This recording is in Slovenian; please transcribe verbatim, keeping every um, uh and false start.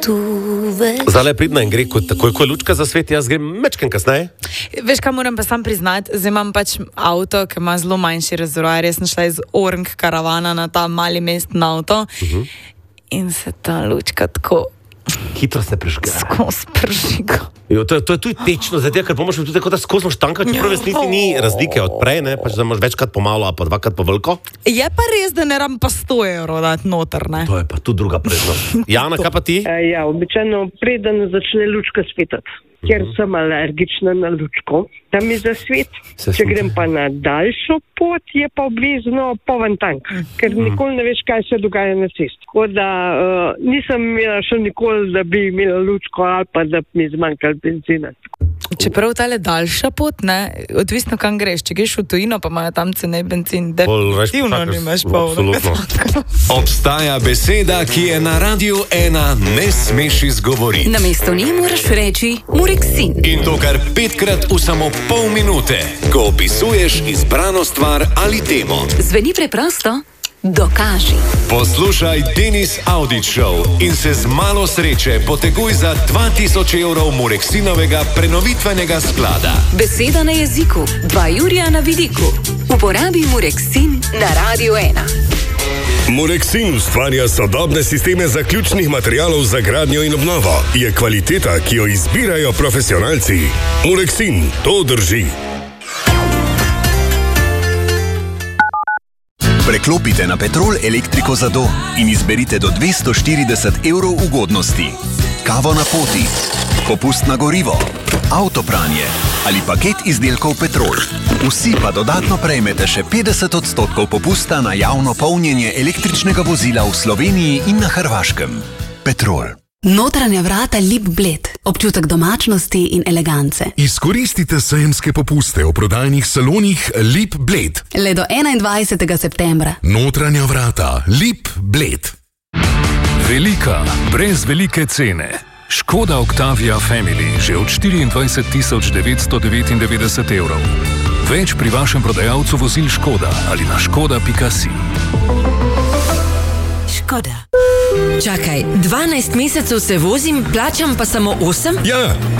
Zdaj le pridna in gre, ko, takoj ko je lučka za svet, jaz grem mečken kasneje. Veš, kaj moram pa sam priznati, zdaj imam pač avto, ki ima zelo manjši rezervoar, jaz sem šla iz Orang karavana na ta mali mestni avto uh-huh. in se ta lučka tako hitro se prižge. Skozi prižiga. Jo, to, to je tudi tečno, zato ker pomoč tudi tako, da skozi štanka, čeprav resnici ni razlike od prej, ne, pač da imaš večkrat pomalo, a pa dvakrat po veliko. Je pa res, da ne ram pa sto evrov dati noter, ne? To je pa tudi druga prednost. Jana, kaj pa ti? E, ja, običajno preden začne lučka svetati, ker uh-huh. sem alergična na lučko, tam je za svet. Se Če grem pa na daljšo pot, je pa obvezno poln tank, ker nikoli ne veš, kaj se dogaja na cesti. Tako da uh, nisem imela še nikoli, da bi imela lučko ali pa da bi mi zmanjkalo benzina. Čeprav tale daljša pot, ne, odvisno kam greš, če greš v tujino, pa imajo tam cenej benzin, definitivno nimaš polnega. Obstaja beseda, ki je na Radiu ena ne smeš izgovoriti. Namesto nje moraš reči Mureksin. In to kar petkrat v samo pol minute, ko opisuješ izbrano stvar ali temo. Zveni preprosto? Dokaži. Poslušaj Denis Audić Show in se z malo sreče poteguj za dva tisoč evrov Mureksinovega prenovitvenega sklada. Beseda na jeziku, dva jurja na vidiku. Uporabi Mureksin na Radiu ena. Mureksin ustvarja sodobne sisteme zaključnih materialov za gradnjo in obnovo. Je kvaliteta, ki jo izbirajo profesionalci. Mureksin, to drži. Preklopite na Petrol elektriko za dom in izberite do dvesto štirideset evrov ugodnosti. Kavo na poti, popust na gorivo, avtopranje ali paket izdelkov Petrol. Vsi pa dodatno prejmete še petdeset odstotkov popusta na javno polnjenje električnega vozila v Sloveniji in na Hrvaškem. Petrol. Notranja vrata Lip Bled. Občutek domačnosti in elegance. Izkoristite sejemske popuste v prodajnih salonih Lip Bled. Le do enaindvajsetega septembra. Notranja vrata Lip Bled. Velika, brez velike cene. Škoda Octavia Family že od štiriindvajset tisoč devetsto devetindevetdeset evrov. Več pri vašem prodajalcu vozil Škoda ali na škoda pika si. Škoda. Čakaj, dvanajst mesecev se vozim, plačam pa samo osem? Ja,